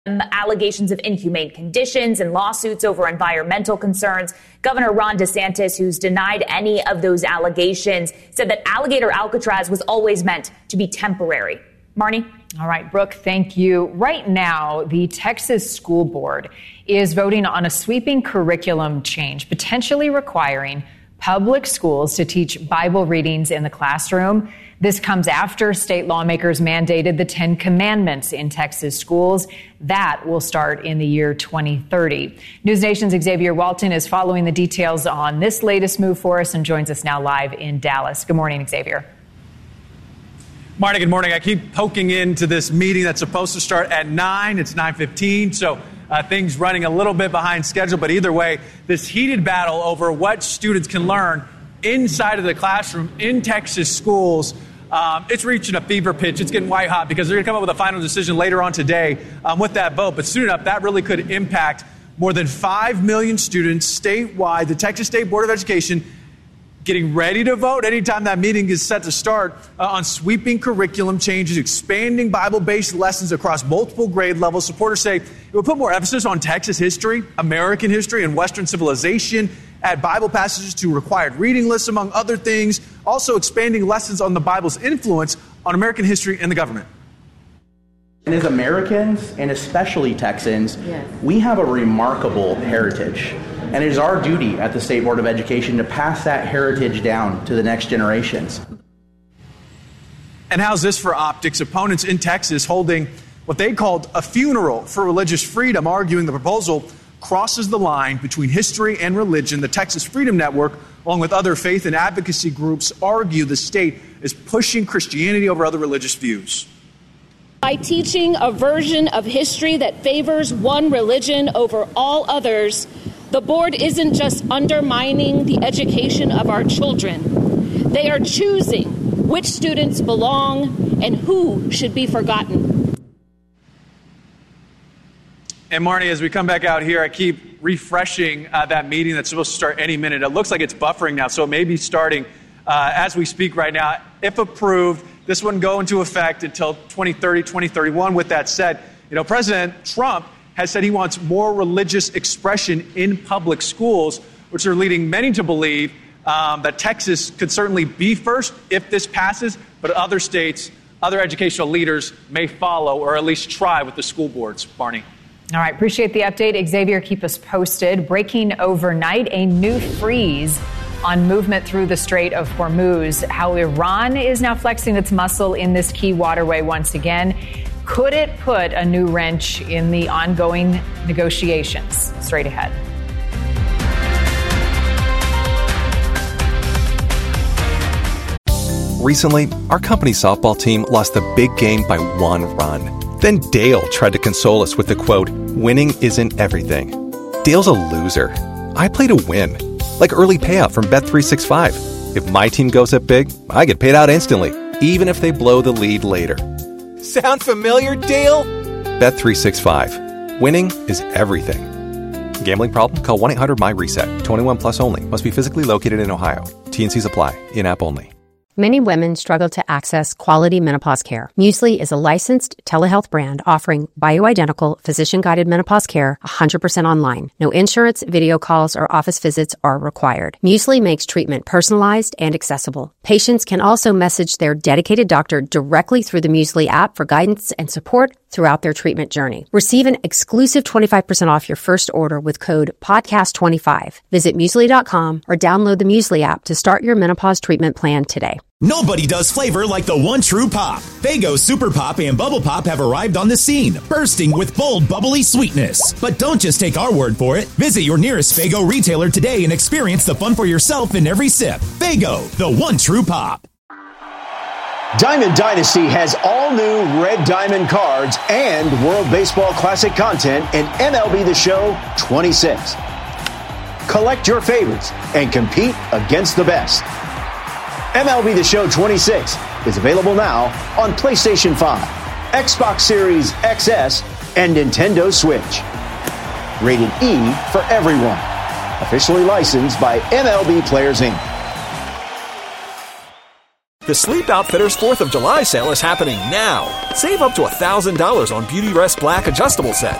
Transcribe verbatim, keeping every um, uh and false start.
Allegations of inhumane conditions and lawsuits over environmental concerns. Governor Ron DeSantis, who's denied any of those allegations, said that Alligator Alcatraz was always meant to be temporary. Marnie? All right, Brooke, thank you. Right now, the Texas School Board is voting on a sweeping curriculum change, potentially requiring public schools to teach Bible readings in the classroom. This comes after state lawmakers mandated the Ten Commandments in Texas schools. That will start in the year twenty thirty. News Nation's Xavier Walton is following the details on this latest move for us and joins us now live in Dallas. Good morning, Xavier. Marnie, good morning. I keep poking into this meeting that's supposed to start at nine. It's nine fifteen, so uh, things running a little bit behind schedule. But either way, this heated battle over what students can learn inside of the classroom in Texas schools, Um, it's reaching a fever pitch. It's getting white hot because they're going to come up with a final decision later on today um, with that vote. But soon enough, that really could impact more than five million students statewide. The Texas State Board of Education getting ready to vote anytime that meeting is set to start uh, on sweeping curriculum changes, expanding Bible-based lessons across multiple grade levels. Supporters say it will put more emphasis on Texas history, American history, and Western civilization, add Bible passages to required reading lists, among other things, also expanding lessons on the Bible's influence on American history and the government. And as Americans, and especially Texans, yes. we have a remarkable heritage. And it is our duty at the State Board of Education to pass that heritage down to the next generations. And how's this for optics? Opponents in Texas holding what they called a funeral for religious freedom, arguing the proposal crosses the line between history and religion. The Texas Freedom Network, along with other faith and advocacy groups, argue the state is pushing Christianity over other religious views. By teaching a version of history that favors one religion over all others, the board isn't just undermining the education of our children. They are choosing which students belong and who should be forgotten. And Marnie, as we come back out here, I keep refreshing uh, that meeting that's supposed to start any minute. It looks like it's buffering now, so it may be starting uh, as we speak right now. If approved, this wouldn't go into effect until twenty thirty, twenty thirty-one. With that said, you know, President Trump has said he wants more religious expression in public schools, which are leading many to believe um, that Texas could certainly be first if this passes, but other states, other educational leaders may follow or at least try with the school boards. Barney. All right, appreciate the update. Xavier, keep us posted. Breaking overnight, a new freeze on movement through the Strait of Hormuz. How Iran is now flexing its muscle in this key waterway once again. Could it put a new wrench in the ongoing negotiations? Straight ahead. Recently, our company's softball team lost the big game by one run. Then Dale tried to console us with the quote, "Winning isn't everything." Dale's a loser. I play to win. Like early payout from Bet three sixty-five. If my team goes up big, I get paid out instantly, even if they blow the lead later. Sound familiar, Dale? Bet three sixty-five. Winning is everything. Gambling problem? Call one eight hundred M Y reset. twenty-one plus only. Must be physically located in Ohio. T and C's apply. In-app only. Many women struggle to access quality menopause care. Muesli is a licensed telehealth brand offering bioidentical, physician-guided menopause care one hundred percent online. No insurance, video calls, or office visits are required. Muesli makes treatment personalized and accessible. Patients can also message their dedicated doctor directly through the Muesli app for guidance and support throughout their treatment journey. Receive an exclusive twenty-five percent off your first order with code podcast twenty-five. Visit muesli dot com or download the Muesli app to start your menopause treatment plan today. Nobody does flavor like the one true pop. Faygo Super Pop and Bubble Pop have arrived on the scene, bursting with bold, bubbly sweetness. But don't just take our word for it. Visit your nearest Faygo retailer today and experience the fun for yourself in every sip. Faygo, the one true pop. Diamond Dynasty has all new Red Diamond cards and World Baseball Classic content in M L B The Show twenty-six. Collect your favorites and compete against the best. M L B The Show twenty-six is available now on PlayStation five, Xbox Series X S, and Nintendo Switch. Rated E for everyone. Officially licensed by M L B Players, Incorporated. The Sleep Outfitters fourth of July sale is happening now. Save up to one thousand dollars on Beauty Rest Black adjustable sets,